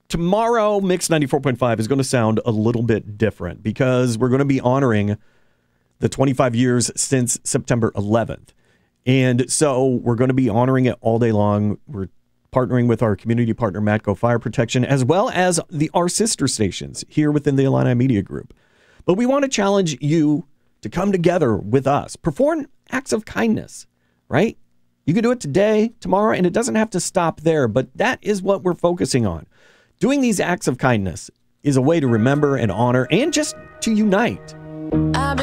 tomorrow, Mix 94.5 is going to sound a little bit different because we're going to be honoring the 25 years since September 11th. And so we're going to be honoring it all day long. We're partnering with our community partner, Matco Fire Protection, as well as our sister stations here within the Illini Media Group. But we want to challenge you to come together with us. Perform acts of kindness, right? You can do it today, tomorrow, and it doesn't have to stop there, but that is what we're focusing on. Doing these acts of kindness is a way to remember and honor and just to unite.